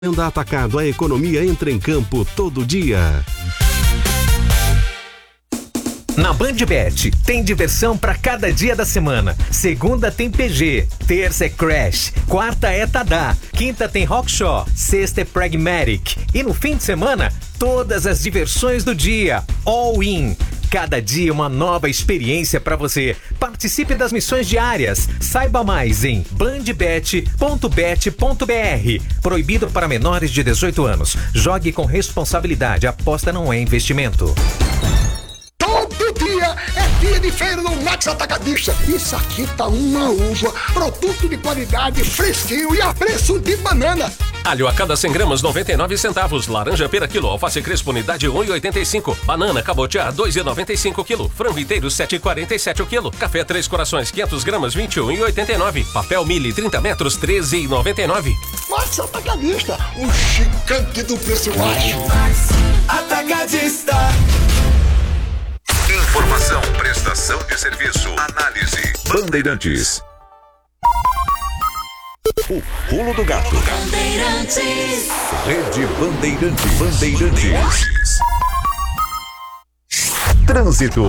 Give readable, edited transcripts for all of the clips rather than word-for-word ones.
Venda Atacado, a economia entra em campo todo dia. Na BandBet, tem diversão para cada dia da semana. Segunda tem PG, terça é Crash, quarta é Tadá, quinta tem Rockshaw, sexta é Pragmatic. E no fim de semana, todas as diversões do dia. All in. Cada dia uma nova experiência para você. Participe das missões diárias. Saiba mais em bandbet.bet.br. Proibido para menores de 18 anos. Jogue com responsabilidade. Aposta não é investimento. Todo dia é dia de feira no Max Atacadista. Isso aqui tá uma uva, produto de qualidade, fresquinho e a preço de banana. Alho a cada 100 gramas, 99 centavos. Laranja pera quilo, alface crespo unidade 1,85. Banana cabotiá 2,95 quilo. Frango inteiro 7,47 o quilo. Café Três Corações 500 gramas 21,89. Papel Mili 30 metros 13,99. Max Atacadista, o gigante do preço baixo. Atacadista. Informação, prestação de serviço, análise. Bandeirantes. O pulo do gato. Bandeirantes. Rede Bandeirantes. Bandeirantes. Trânsito.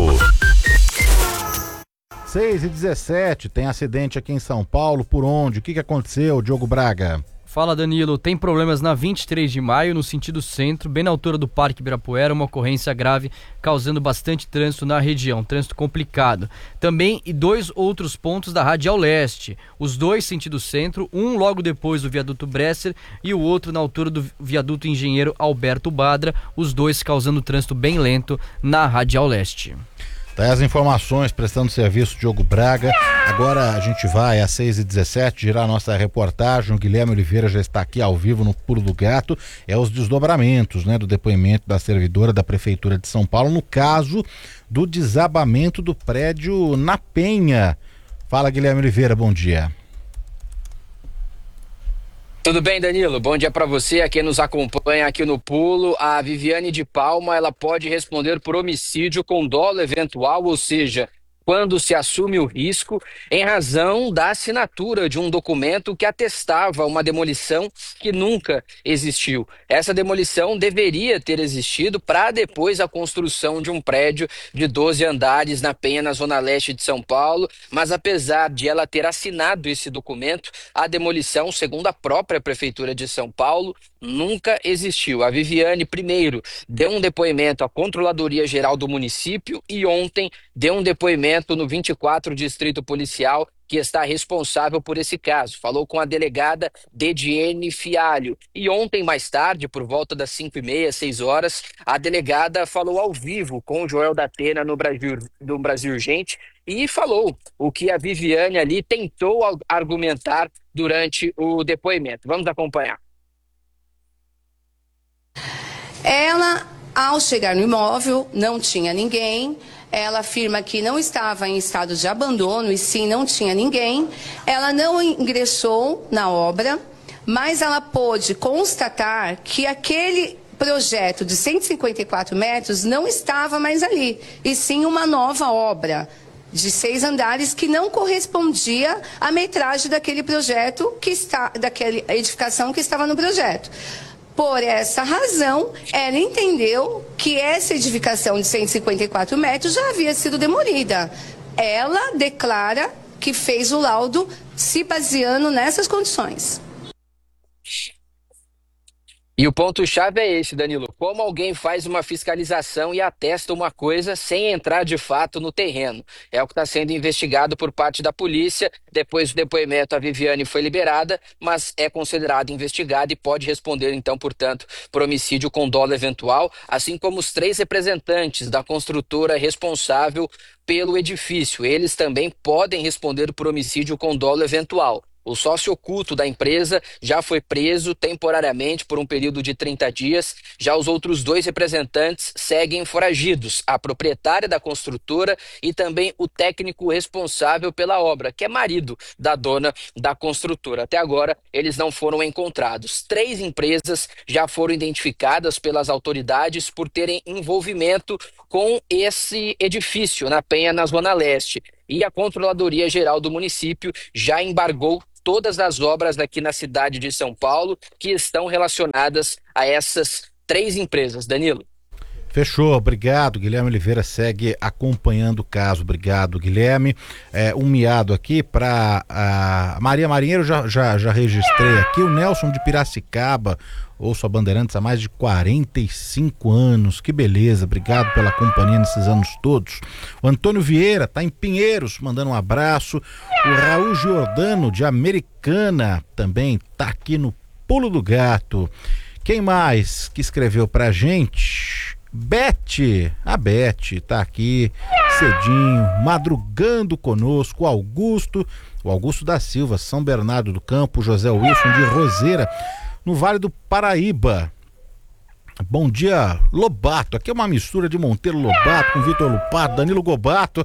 6h17, tem acidente aqui em São Paulo. Por onde? O que aconteceu, Diogo Braga? Fala, Danilo. Tem problemas na 23 de maio, no sentido centro, bem na altura do Parque Ibirapuera, uma ocorrência grave causando bastante trânsito na região, trânsito complicado. Também e 2 outros pontos da Radial Leste, os dois sentido centro, um logo depois do viaduto Bresser e o outro na altura do viaduto Engenheiro Alberto Badra, os dois causando trânsito bem lento na Radial Leste. Tá, as informações prestando serviço, Diogo Braga. Agora a gente vai às 6h17 girar a nossa reportagem. O Guilherme Oliveira já está aqui ao vivo no Pulo do Gato. É os desdobramentos, né, do depoimento da servidora da Prefeitura de São Paulo no caso do desabamento do prédio na Penha. Fala, Guilherme Oliveira, bom dia. Tudo bem, Danilo? Bom dia para você, a quem nos acompanha aqui no Pulo. A Viviane de Palma, ela pode responder por homicídio com dolo eventual, ou seja, quando se assume o risco em razão da assinatura de um documento que atestava uma demolição que nunca existiu. Essa demolição deveria ter existido para depois a construção de um prédio de 12 andares na Penha, na zona leste de São Paulo, mas apesar de ela ter assinado esse documento, a demolição, segundo a própria Prefeitura de São Paulo, nunca existiu. A Viviane, primeiro, deu um depoimento à Controladoria Geral do município e ontem deu um depoimento no 24 Distrito Policial, que está responsável por esse caso. Falou com a delegada Dediene Fialho. E ontem, mais tarde, por volta das 5h30, 6 horas, a delegada falou ao vivo com o Joel da Atena no Brasil Urgente e falou o que a Viviane ali tentou argumentar durante o depoimento. Vamos acompanhar. Ela, ao chegar no imóvel, não tinha ninguém. Ela afirma que não estava em estado de abandono e sim, não tinha ninguém. Ela não ingressou na obra, mas ela pôde constatar que aquele projeto de 154 metros não estava mais ali, e sim uma nova obra de 6 andares que não correspondia à metragem daquele projeto daquela edificação que estava no projeto. Por essa razão, ela entendeu que essa edificação de 154 metros já havia sido demolida. Ela declara que fez o laudo se baseando nessas condições. E o ponto-chave é esse, Danilo. Como alguém faz uma fiscalização e atesta uma coisa sem entrar de fato no terreno? É o que está sendo investigado por parte da polícia. Depois do depoimento, a Viviane foi liberada, mas é considerada investigada e pode responder, então, portanto, por homicídio com dolo eventual, assim como os 3 representantes da construtora responsável pelo edifício. Eles também podem responder por homicídio com dolo eventual. O sócio oculto da empresa já foi preso temporariamente por um período de 30 dias. Já os outros 2 representantes seguem foragidos, a proprietária da construtora e também o técnico responsável pela obra, que é marido da dona da construtora. Até agora, eles não foram encontrados. 3 empresas já foram identificadas pelas autoridades por terem envolvimento com esse edifício na Penha, na Zona Leste. E a Controladoria Geral do município já embargou todas as obras aqui na cidade de São Paulo que estão relacionadas a essas 3 empresas. Danilo. Fechou, obrigado. Guilherme Oliveira segue acompanhando o caso. Obrigado, Guilherme. Um miado aqui para a Maria Marinheiro, já registrei aqui. O Nelson de Piracicaba, ouço a Bandeirantes há mais de 45 anos. Que beleza, obrigado pela companhia nesses anos todos. O Antônio Vieira tá em Pinheiros, mandando um abraço. O Raul Giordano de Americana também tá aqui no Pulo do Gato. Quem mais que escreveu pra gente? A Beth tá aqui cedinho, madrugando conosco. O Augusto da Silva, São Bernardo do Campo, José Wilson de Roseira, no Vale do Paraíba. Bom dia, Lobato. Aqui é uma mistura de Monteiro Lobato com Vitor Lupato, Danilo Gobato.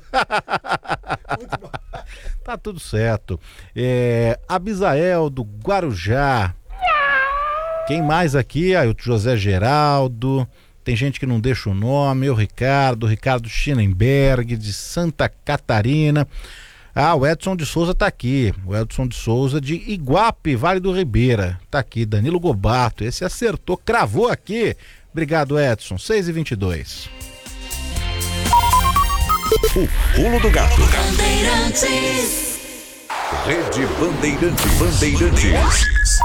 Tá tudo certo. Abisael do Guarujá. Quem mais aqui? O José Geraldo. Tem gente que não deixa o nome. O Ricardo Schinenberg, de Santa Catarina. O Edson de Souza tá aqui. O Edson de Souza de Iguape, Vale do Ribeira. Tá aqui, Danilo Gobato. Esse acertou, cravou aqui. Obrigado, Edson. 6h22. O Pulo do Gato. Bandeirantes. Rede Bandeirantes.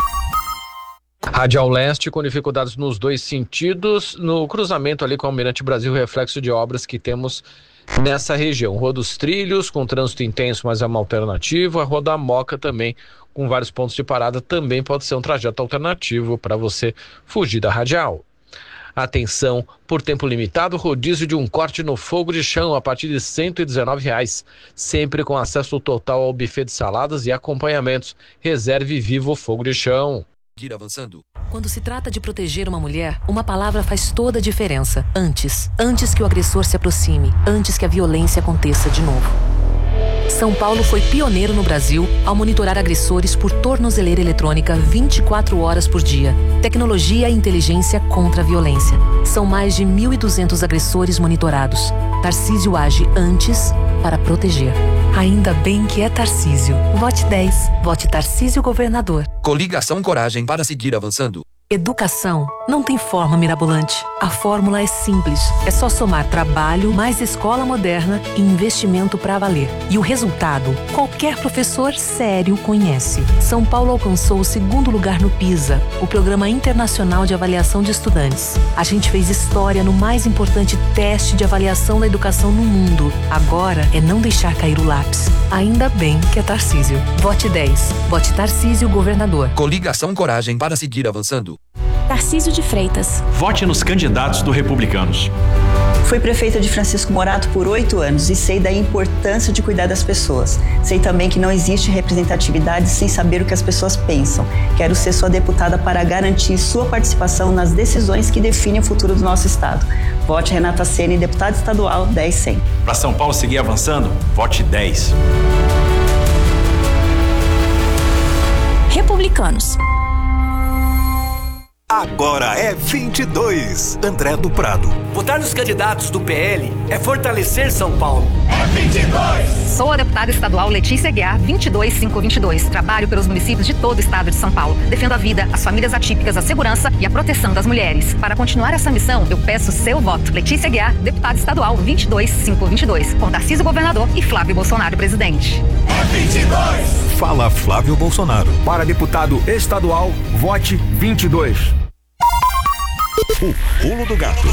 Radial Leste com dificuldades nos 2 sentidos, no cruzamento ali com o Almirante Brasil, reflexo de obras que temos nessa região. Rua dos Trilhos com trânsito intenso, mas é uma alternativa. A Rua da Moca também com vários pontos de parada, também pode ser um trajeto alternativo para você fugir da Radial. Atenção, por tempo limitado, rodízio de um corte no fogo de chão a partir de R$ 119, sempre com acesso total ao buffet de saladas e acompanhamentos. Reserve vivo o fogo de chão. Avançando. Quando se trata de proteger uma mulher, uma palavra faz toda a diferença. Antes que o agressor se aproxime, antes que a violência aconteça de novo. São Paulo foi pioneiro no Brasil ao monitorar agressores por tornozeleira eletrônica 24 horas por dia. Tecnologia e inteligência contra a violência. São mais de 1.200 agressores monitorados. Tarcísio age antes para proteger. Ainda bem que é Tarcísio. Vote 10. Vote Tarcísio Governador. Coligação Coragem para seguir avançando. Educação não tem forma mirabolante. A fórmula é simples. É só somar trabalho, mais escola moderna e investimento para valer. E o resultado, qualquer professor sério conhece. São Paulo alcançou o 2º lugar no PISA, o Programa Internacional de Avaliação de Estudantes. A gente fez história no mais importante teste de avaliação da educação no mundo. Agora é não deixar cair o lápis. Ainda bem que é Tarcísio. Vote 10. Vote Tarcísio Governador. Coligação Coragem para seguir avançando. Tarcísio de Freitas. Vote nos candidatos do Republicanos. Fui prefeita de Francisco Morato por 8 anos e sei da importância de cuidar das pessoas. Sei também que não existe representatividade sem saber o que as pessoas pensam. Quero ser sua deputada para garantir sua participação nas decisões que definem o futuro do nosso estado. Vote Renata Ceni, deputada estadual 10-100. Para São Paulo seguir avançando, vote 10. Republicanos. Agora é 22. André do Prado. Votar nos candidatos do PL é fortalecer São Paulo. É 22. Sou a deputada estadual Letícia Guiar, 22522. Trabalho pelos municípios de todo o estado de São Paulo. Defendo a vida, as famílias atípicas, a segurança e a proteção das mulheres. Para continuar essa missão, eu peço seu voto. Letícia Guiar, deputada estadual 22522. Por Tarcísio Governador e Flávio Bolsonaro, presidente. É 22. Fala Flávio Bolsonaro. Para deputado estadual, vote 22. O Pulo do Gato.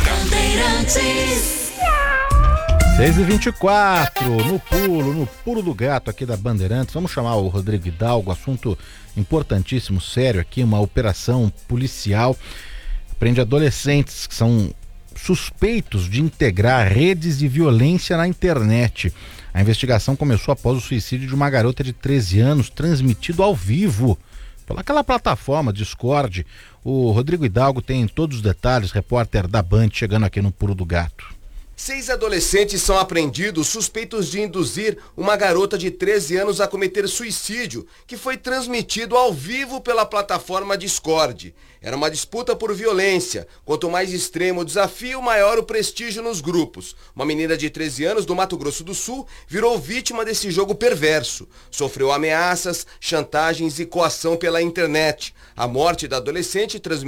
6h24, no Pulo do Gato aqui da Bandeirantes. Vamos chamar o Rodrigo Hidalgo, assunto importantíssimo, sério aqui, uma operação policial. Prende adolescentes que são suspeitos de integrar redes de violência na internet. A investigação começou após o suicídio de uma garota de 13 anos, transmitido ao vivo pelaquela plataforma Discord. O Rodrigo Hidalgo tem todos os detalhes, repórter da Band, chegando aqui no Pulo do Gato. 6 adolescentes são apreendidos suspeitos de induzir uma garota de 13 anos a cometer suicídio, que foi transmitido ao vivo pela plataforma Discord. Era uma disputa por violência. Quanto mais extremo o desafio, maior o prestígio nos grupos. Uma menina de 13 anos do Mato Grosso do Sul virou vítima desse jogo perverso. Sofreu ameaças, chantagens e coação pela internet. A morte da adolescente transmitida